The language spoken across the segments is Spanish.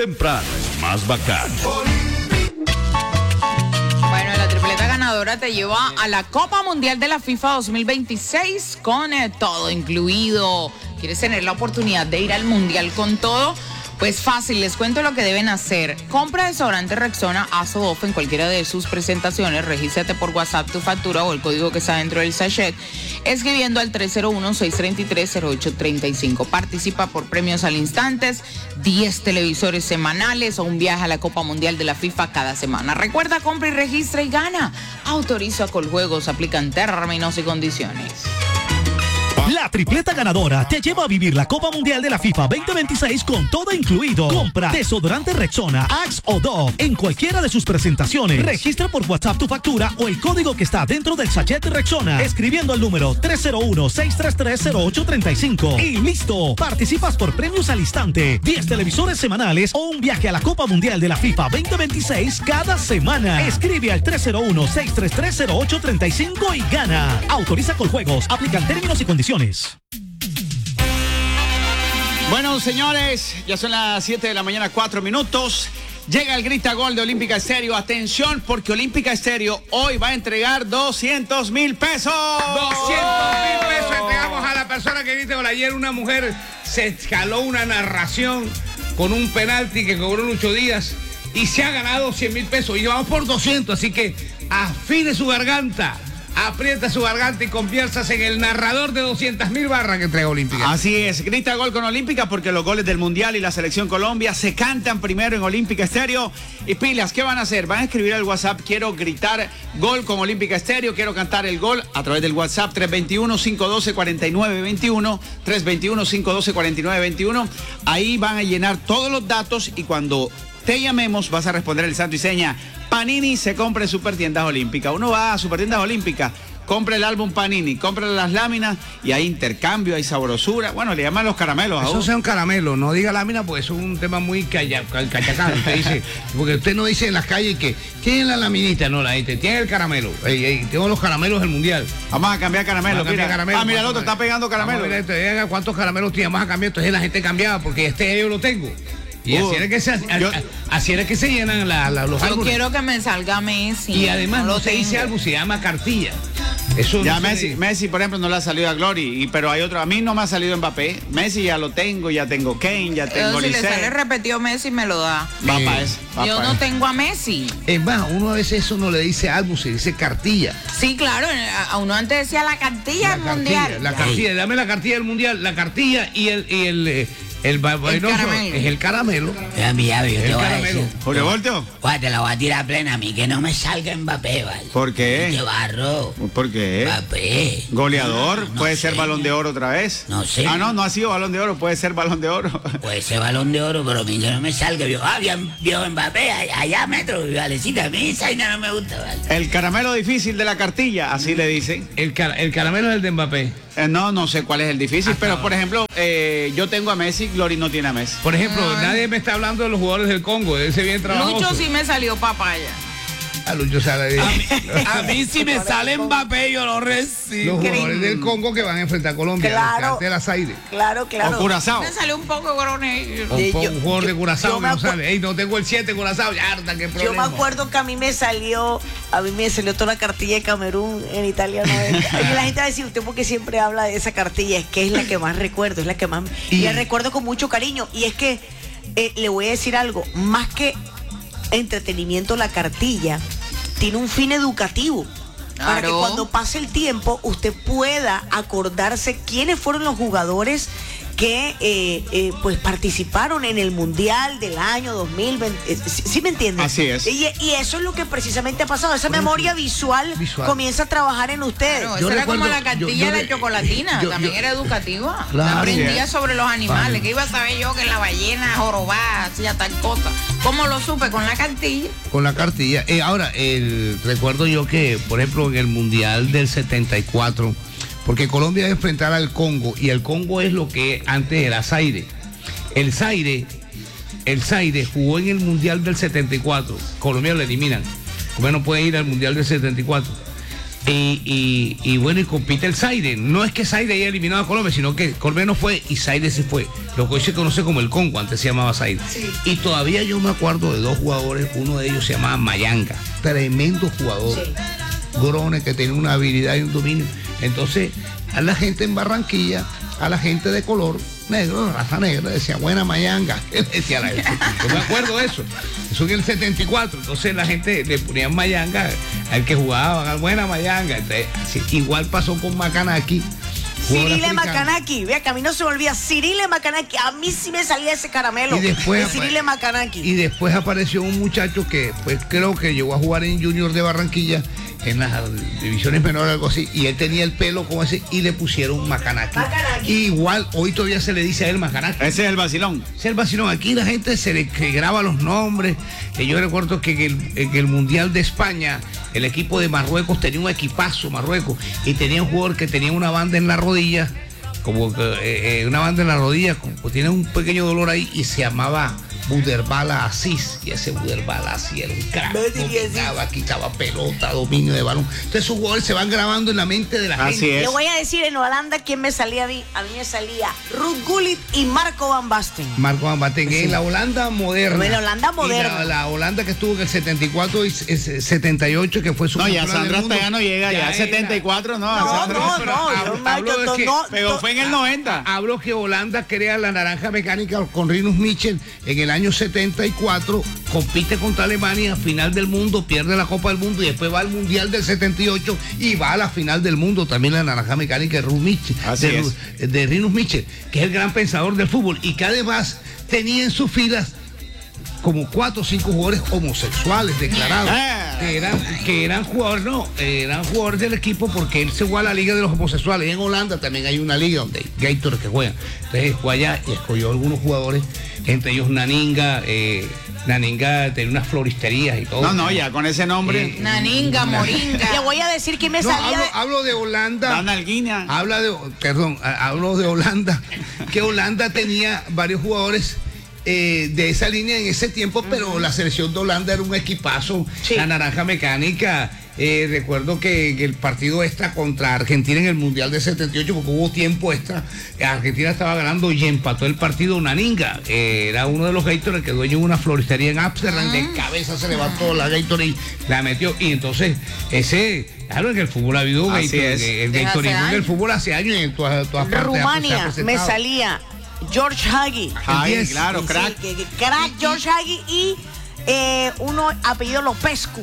temprano es más bacano. Bueno, la tripleta ganadora te lleva a la Copa Mundial de la FIFA 2026 con todo incluido. ¿Quieres tener la oportunidad de ir al Mundial con todo? Pues fácil, les cuento lo que deben hacer. Compra desodorante Rexona Azo Off en cualquiera de sus presentaciones. Regístrate por WhatsApp tu factura o el código que está dentro del sachet, escribiendo al 301-633-0835. Participa por premios al instante, 10 televisores semanales o un viaje a la Copa Mundial de la FIFA cada semana. Recuerda, compra y registra y gana. Autoriza Coljuegos, aplican términos y condiciones. La tripleta ganadora te lleva a vivir la Copa Mundial de la FIFA 2026 con todo incluido. Compra desodorante Rexona, Axe o Dove en cualquiera de sus presentaciones. Registra por WhatsApp tu factura o el código que está dentro del sachet de Rexona, escribiendo al número 301-633-0835. Y listo, participas por premios al instante, 10 televisores semanales o un viaje a la Copa Mundial de la FIFA 2026 cada semana. Escribe al 301-633-0835 y gana. Autoriza Coljuegos, aplican términos y condiciones. Bueno, señores, ya son las 7 de la mañana, 4 minutos. Llega el Grita Gol de Olímpica Estéreo. Atención, porque Olímpica Estéreo hoy va a entregar 200,000 pesos. 200,000 pesos entregamos a la persona que grita gol. Ayer una mujer se escaló una narración con un penalti que cobró Lucho Díaz y se ha ganado 100,000 pesos. Y vamos por 200, así que afine su garganta. Aprieta su garganta y conviértase en el narrador de 200,000 barras que entrega Olímpica. Así es, grita gol con Olímpica porque los goles del Mundial y la Selección Colombia se cantan primero en Olímpica Estéreo. Y pilas, ¿qué van a hacer? Van a escribir al WhatsApp, quiero gritar gol con Olímpica Estéreo, quiero cantar el gol a través del WhatsApp 321-512-4921, 321-512-4921. Ahí van a llenar todos los datos y cuando te llamemos vas a responder el santo y seña. Panini se compra en Supertiendas Olímpica. Uno va a Supertiendas Olímpica, compra el álbum Panini, compra las láminas y hay intercambio, hay sabrosura. Bueno, le llaman los caramelos. Eso sea un caramelo, no diga lámina porque es un tema muy cachacán. Usted dice, porque usted no dice en las calles que tiene la laminita, no, la gente tiene el caramelo. Tengo los caramelos del Mundial. Vamos a cambiar caramelos. Mira, caramelo, mira, el otro está pegando caramelos. Mira, ¿cuántos caramelos tiene? Vamos a cambiar. Entonces la gente cambiaba porque yo lo tengo. Y así era que se llenan los álbumes. Yo quiero que me salga Messi. Y además no se dice álbum, se llama cartilla. Eso ya no Messi, por ejemplo, no le ha salido a Glory, pero hay otro. A mí no me ha salido Mbappé. Messi ya lo tengo, ya tengo Kane, ya tengo Si Lisset. le sale repetido Messi, me lo da. Yo no tengo a Messi. Es más, uno a veces eso no le dice álbum, se dice cartilla. Sí, claro, a uno antes decía la cartilla del Mundial. La cartilla, dame la cartilla del Mundial, la cartilla y el caramelo. Es el caramelo. Mira, yo te voy a decir. ¿Julio Volteo? Te la voy a tirar plena a mí, que no me salga Mbappé, ¿vale? ¿Por qué? Qué barro. ¿Por qué? Mbappé. ¿Goleador? No ¿Puede sé. ser Balón de Oro otra vez? No sé. No ha sido Balón de Oro, puede ser Balón de Oro. Puede ser Balón de Oro, pero a mí que no me salga. Vio Mbappé allá metro, Valecita. A mí esa no me gusta, ¿vale? El caramelo difícil de la cartilla, así le dicen. El caramelo es el de Mbappé. No sé cuál es el difícil, pero por ejemplo, yo tengo a Messi, Glory no tiene a Messi. Por ejemplo, nadie me está hablando de los jugadores del Congo, ese bien trabajoso. Lucho sí me salió papaya. A Lucho sale A mí si me sale Mbappé, yo lo recibo. Los jugadores del Congo que van a enfrentar a Colombia, Claro. de las Aires. Claro. O Curazao. Me salió un poco coronel. Un jugador de yo Curazao que me no sale. Ey, no tengo el 7 Curazao, ya harta, qué problema. Yo me acuerdo que a mí me salió toda la cartilla de Camerún en Italia 90. Y la gente va a decir, usted porque siempre habla de esa cartilla, es que es la que más recuerdo, es la que más... Y la recuerdo con mucho cariño. Y es que, le voy a decir algo, más que entretenimiento, la cartilla tiene un fin educativo. Para que cuando pase el tiempo usted pueda acordarse quiénes fueron los jugadores que pues participaron en el Mundial del año 2020. ¿Sí me entiendes? Así es. Y eso es lo que precisamente ha pasado. Esa memoria visual comienza a trabajar en ustedes. Claro, eso era como la cartilla de la chocolatina, también era educativa. Claro, aprendía sobre los animales, que iba a saber yo que la ballena jorobada hacía tal cosa. ¿Cómo lo supe? Con la cartilla. Con la cartilla. Ahora, recuerdo yo que, por ejemplo, en el Mundial del 74, porque Colombia debe enfrentar al Congo, y el Congo es lo que antes era Zaire. El Zaire jugó en el Mundial del 74. Colombia lo eliminan. Colombia no puede ir al Mundial del 74. Y bueno, y compite el Zaire. No es que Zaire haya eliminado a Colombia, sino que Colombia no fue y Zaire se fue. Lo que hoy se conoce como el Congo, antes se llamaba Zaire. Sí. Y todavía yo me acuerdo de dos jugadores, uno de ellos se llamaba Mayanga, tremendo jugador. Sí. Grone, que tenía una habilidad y un dominio. Entonces, a la gente en Barranquilla, a la gente de color negro, raza negra, decía buena Mayanga. Él decía la gente. Yo me acuerdo de eso. Eso en el 74. Entonces la gente le ponían Mayanga al que jugaba, buena Mayanga. Entonces, así, igual pasó con Macanaki. Cirile Macanaki, vea que a mí no se me olvida, Cirile Macanaki, a mí sí me salía ese caramelo. Y después de Cirile Macanaki. Y después apareció un muchacho que pues creo que llegó a jugar en Junior de Barranquilla, en las divisiones menores, algo así, y él tenía el pelo como ese y le pusieron Macanaki. Macanaki. Y igual hoy todavía se le dice a él Macanaki. Ese es el vacilón. Es el vacilón. Aquí la gente se le que graba los nombres. Yo recuerdo que en el Mundial de España, el equipo de Marruecos tenía un equipazo, Marruecos, y tenía un jugador que tenía una banda en la rodilla, como que una banda en la rodilla, como tiene un pequeño dolor ahí, y se llamaba Buderbala Asís, y ese Buderbala Asís era un crack, quitaba pelota, dominio de balón. Entonces esos jugadores se van grabando en la mente de la Así gente. es. Le voy a decir en Holanda quién me salía a mí. A mí me salía Ruud Gullit y Marco Van Basten. Marco Van Basten, en la Holanda moderna. En la Holanda moderna. Y la Holanda que estuvo en el 74 y 78, que fue su No, ya campeona del Sandra mundo. hasta ya no llega, ya era. 74, no. No, Sandra. no, pero no, hablo de que- Pero fue en el 90. Hablo que Holanda crea la naranja mecánica con Rinus Michel en el año 74, compite contra Alemania, final del mundo, pierde la Copa del Mundo y después va al Mundial del 78 y va a la final del mundo, también la naranja mecánica de Rinus Michel, Así de Rinus Michel, que es el gran pensador del fútbol y que además tenía en sus filas como 4 o 5 jugadores homosexuales declarados, que eran jugadores, eran jugadores del equipo porque él se fue a la liga de los homosexuales. En Holanda también hay una liga donde hay Gators que juegan. Entonces fue allá y escogió algunos jugadores, entre ellos Naninga. Naninga tenía unas floristerías y todo. No, ya con ese nombre. Naninga, Moringa. Le voy a decir quién me No, salía. hablo de Holanda. Dan Alguina. Hablo de Holanda, que Holanda tenía varios jugadores de esa línea en ese tiempo, pero la selección de Holanda era un equipazo. Sí. La naranja mecánica, recuerdo que el partido extra contra Argentina en el Mundial de 78, porque hubo tiempo extra, Argentina estaba ganando y empató el partido Naninga. Era uno de los Gators que dueño de una floristería en Ámsterdam, de cabeza se levantó la Gator y la metió. Y entonces claro, en el fútbol ha habido Así Gator, es. el Desde hace Gatorismo en el años. fútbol hace años y en todas partes. Rumania se ha me presentado. salía George Hagi. Ay, 10. claro, Sí, crack. crack George Hagi y uno apellido Lopescu.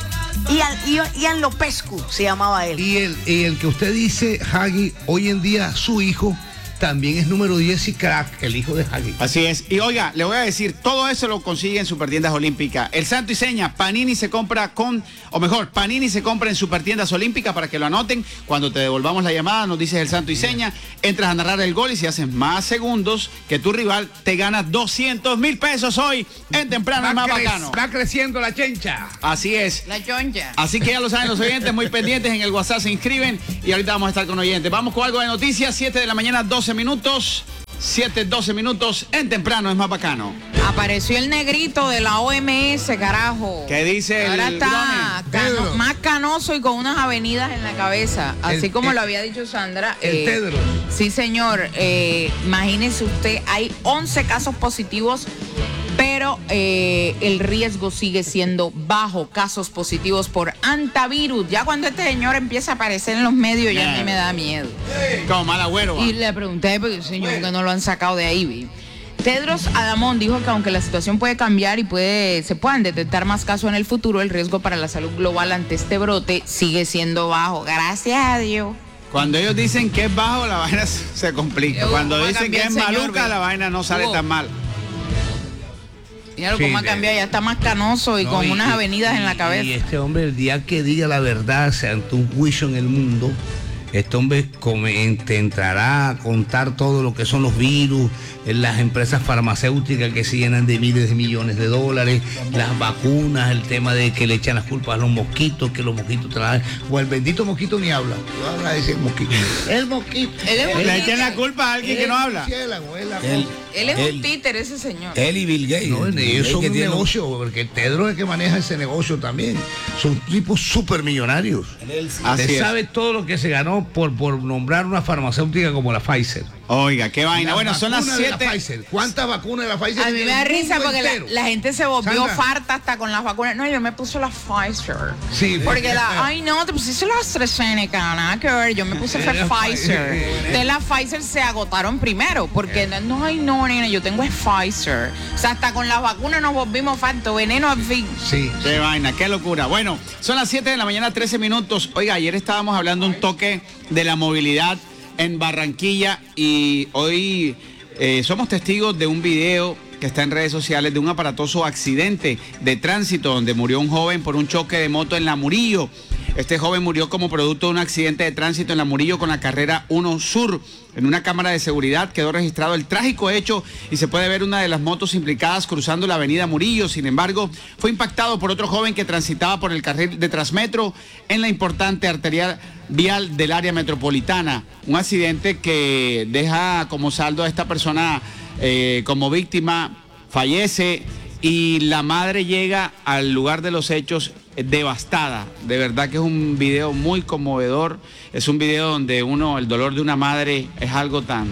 Ian Lopescu se llamaba él. Y el que usted dice, Hagi, hoy en día su hijo también es número 10 y crack, el hijo de Hagi. Así es. Y oiga, le voy a decir, todo eso lo consigue en Supertiendas Olímpica. El santo y seña, Panini se compra Panini se compra en Supertiendas Olímpica para que lo anoten. Cuando te devolvamos la llamada, nos dices el santo y seña, entras a narrar el gol y si haces más segundos que tu rival, te ganas 200,000 pesos hoy en Temprano es Más Bacano. Va creciendo la chencha. Así es. La choncha. Así que ya lo saben los oyentes, muy pendientes en el WhatsApp, se inscriben y ahorita vamos a estar con oyentes. Vamos con algo de noticias, 7 de la mañana, 12 minutos. 7:12 minutos en Temprano es Más Bacano. Apareció el negrito de la OMS, carajo. ¿Qué dice Ahora el está Tedros? más canoso y con unas avenidas en la cabeza, así como el- lo había dicho Sandra. El Tedros. Sí, señor. Imagínese usted, hay 11 casos positivos, pero el riesgo sigue siendo bajo. Casos positivos por antivirus. Ya cuando este señor empieza a aparecer en los medios, ya a mí me da miedo. Como mal agüero. Y le pregunté, pero señor, que no lo han sacado de ahí. ¿vi? Tedros Adhanom dijo que aunque la situación puede cambiar y se puedan detectar más casos en el futuro, el riesgo para la salud global ante este brote sigue siendo bajo. Gracias a Dios. Cuando ellos dicen que es bajo, la vaina se complica. Hugo, Cuando ¿cómo va a dicen que cambiar es el señor, maluca, ve? la vaina no sale Hugo. tan mal. Míralo Sí, cómo ha de- cambiado, ya está más canoso y No, con unas avenidas en la cabeza. Y este hombre, el día que diga la verdad, se ante un juicio en el mundo, este hombre intentará contar todo lo que son los virus, las empresas farmacéuticas que se llenan de miles de millones de dólares, las vacunas, el tema de que le echan las culpas a los mosquitos, que los mosquitos traen. O el bendito mosquito ni habla. No habla de ese mosquito. El mosquito. Él es Le echan la culpa a alguien que no habla. murciélago, es la Él es un títer, ese señor. Él y Bill Gates. No, ellos son que un tiene negocio, porque Tedros es el que maneja ese negocio también. Son tipos súper millonarios. Así Usted es. sabe todo lo que se ganó por nombrar una farmacéutica como la Pfizer. Oiga, qué vaina. La Son las vacuna de la 7. Pfizer. ¿Cuántas vacunas de la Pfizer? A mí en me da el risa mundo porque entero? la gente se volvió Sandra. farta hasta con las vacunas. No, yo me puse la Pfizer. Sí, Porque ay no, te pusiste la AstraZeneca, nada que ver. Yo me puse fue Pfizer. De la Pfizer se agotaron primero. Porque no, ay no, nena, yo tengo es Pfizer. O sea, hasta con las vacunas nos volvimos farto. Veneno al fin. Sí. Qué vaina, qué locura. Bueno, son las 7 de la mañana, 13 minutos. Oiga, ayer estábamos hablando un toque de la movilidad en Barranquilla y hoy somos testigos de un video que está en redes sociales de un aparatoso accidente de tránsito donde murió un joven por un choque de moto en La Murillo. Este joven murió como producto de un accidente de tránsito en La Murillo con la carrera 1 Sur. En una cámara de seguridad quedó registrado el trágico hecho y se puede ver una de las motos implicadas cruzando la avenida Murillo. Sin embargo, fue impactado por otro joven que transitaba por el carril de Transmetro en la importante arteria vial del área metropolitana. Un accidente que deja como saldo a esta persona como víctima, fallece y la madre llega al lugar de los hechos devastada. De verdad que es un video muy conmovedor. Es un video donde el dolor de una madre es algo tan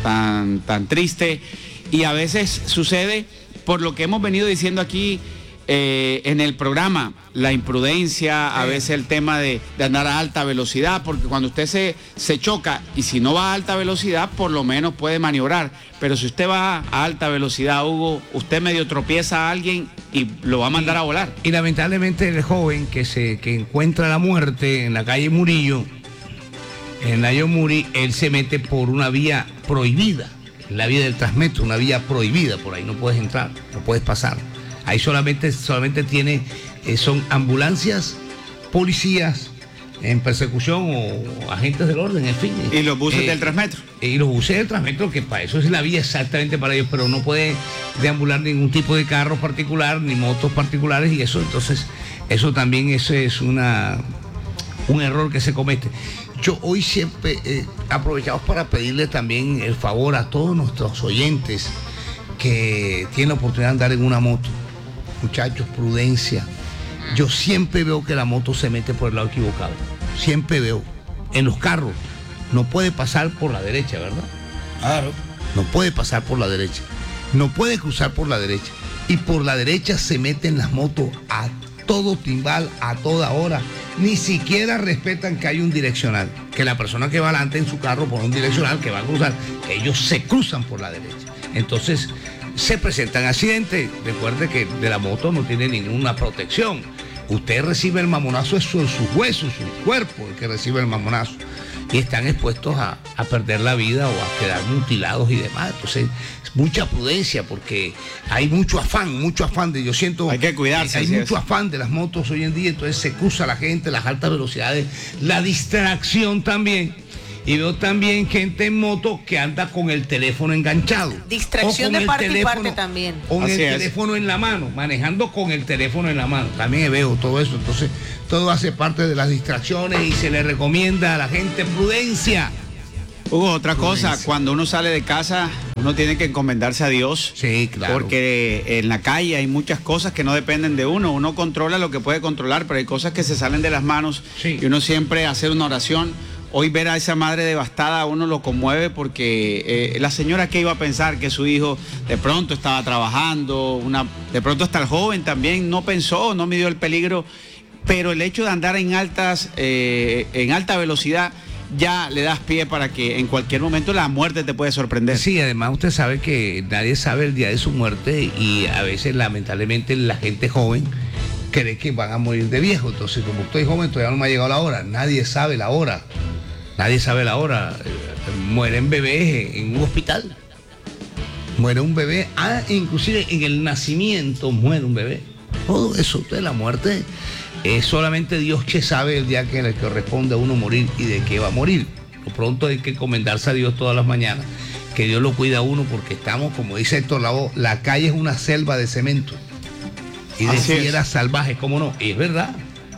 triste y a veces sucede por lo que hemos venido diciendo aquí en el programa, la imprudencia, a veces el tema de andar a alta velocidad, porque cuando usted se choca y si no va a alta velocidad, por lo menos puede maniobrar, pero si usted va a alta velocidad, Hugo, usted medio tropieza a alguien y lo va a mandar a volar. Y lamentablemente el joven que encuentra la muerte en la calle Murillo, en la calle Muri, él se mete por una vía prohibida, la vía del Transmetro, una vía prohibida, por ahí no puedes entrar, no puedes pasar. Ahí solamente son ambulancias, policías en persecución o agentes del orden, en fin. Y los buses del Transmetro. Y los buses del Transmetro, que para eso es la vía exactamente para ellos, pero no puede deambular ningún tipo de carro particular, ni motos particulares y eso. Entonces, eso también es un error que se comete. Yo hoy siempre aprovechamos para pedirle también el favor a todos nuestros oyentes que tienen la oportunidad de andar en una moto. Muchachos, prudencia. Yo siempre veo que la moto se mete por el lado equivocado. Siempre veo. En los carros no puede pasar por la derecha, ¿verdad? Claro. No puede pasar por la derecha. No puede cruzar por la derecha. Y por la derecha se meten las motos a todo timbal, a toda hora. Ni siquiera respetan que hay un direccional. Que la persona que va adelante en su carro por un direccional que va a cruzar, ellos se cruzan por la derecha. Entonces se presentan accidentes. Recuerde que de la moto no tiene ninguna protección. Usted recibe el mamonazo, eso en sus huesos, su cuerpo, el que recibe el mamonazo. Y están expuestos a perder la vida o a quedar mutilados y demás. Entonces, mucha prudencia porque hay mucho afán yo siento. Hay que cuidarse. Hay mucho afán de las motos hoy en día, entonces se cruza la gente, las altas velocidades, la distracción también. Y veo también gente en moto que anda con el teléfono enganchado. Distracción de parte y parte también. Con el Así es. teléfono en la mano, manejando con el teléfono en la mano. También veo todo eso. Entonces, todo hace parte de las distracciones y se le recomienda a la gente prudencia. Hugo, otra cosa, cuando uno sale de casa, uno tiene que encomendarse a Dios. Sí, claro. Porque en la calle hay muchas cosas que no dependen de uno. Uno controla lo que puede controlar, pero hay cosas que se salen de las manos. Sí. Y uno siempre hacer una oración. Hoy ver a esa madre devastada a uno lo conmueve porque la señora que iba a pensar que su hijo de pronto estaba trabajando, de pronto hasta el joven también no pensó, no midió el peligro, pero el hecho de andar en alta velocidad ya le das pie para que en cualquier momento la muerte te puede sorprender. Sí, además usted sabe que nadie sabe el día de su muerte y a veces lamentablemente la gente joven cree que van a morir de viejo. Entonces, como estoy joven, todavía no me ha llegado la hora. Nadie sabe la hora. Nadie sabe la hora. Mueren bebés en un hospital. Muere un bebé. Inclusive en el nacimiento muere un bebé. Todo eso, usted, la muerte, es solamente Dios que sabe el día que le corresponde a uno morir y de qué va a morir. Por pronto hay que encomendarse a Dios todas las mañanas. Que Dios lo cuida a uno porque estamos, como dice Héctor Lavoe, la calle es una selva de cemento. Y de Así es. piedras salvajes, ¿cómo no? Y es verdad.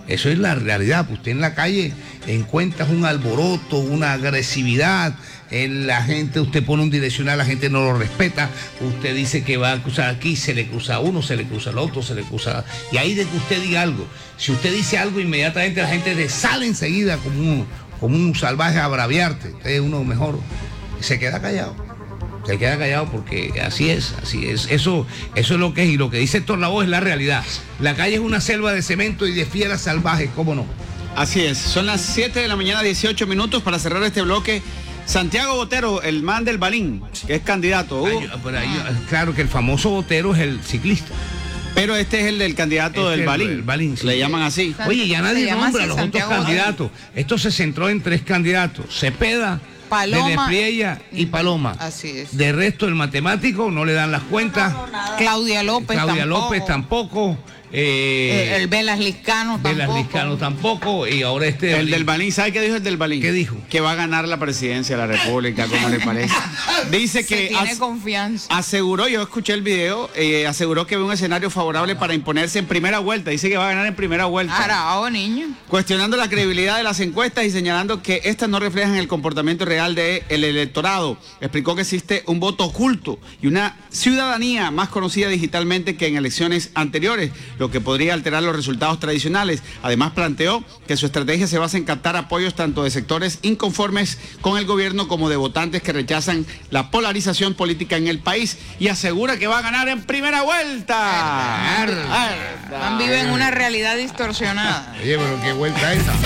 Eso es la realidad. Usted en la calle encuentra un alboroto, una agresividad. En la gente, usted pone un direccional, la gente no lo respeta. Usted dice que va a cruzar aquí, se le cruza a uno, se le cruza al otro, se le cruza. Y ahí de que usted diga algo. Si usted dice algo, inmediatamente la gente le sale enseguida como un salvaje a braviarte. Entonces uno mejor se queda callado. Se queda callado porque así es. Eso es lo que es. Y lo que dice Héctor Lavoe es la realidad. La calle es una selva de cemento y de fieras salvajes, ¿cómo no? Así es. Son las 7 de la mañana, 18 minutos para cerrar este bloque. Santiago Botero, el man del Balín, que es candidato. Claro que el famoso Botero es el ciclista. Pero este es el del candidato del Balín. El Balín, sí. Le llaman así. Oye, ya nadie nombra a los Santiago otros candidatos. Esto se centró en 3 candidatos. Cepeda, Paloma Denespriella y Paloma. Así es. De resto, el matemático no le dan las cuentas. Claudia López tampoco. El Velas Liscano tampoco. Y ahora el del Balín, ¿sabe qué dijo el del Balín? ¿Qué dijo? Que va a ganar la presidencia de la República, ¿cómo le parece? Dice que tiene confianza. Aseguró, yo escuché el video, aseguró que ve un escenario favorable para imponerse en primera vuelta. Dice que va a ganar en primera vuelta. Arao, niño. Cuestionando la credibilidad de las encuestas y señalando que estas no reflejan el comportamiento real del electorado. Explicó que existe un voto oculto y una ciudadanía más conocida digitalmente que en elecciones anteriores, lo que podría alterar los resultados tradicionales. Además planteó que su estrategia se basa en captar apoyos tanto de sectores inconformes con el gobierno como de votantes que rechazan la polarización política en el país y asegura que va a ganar en primera vuelta. Vive en una realidad distorsionada. Oye, pero qué vuelta esa.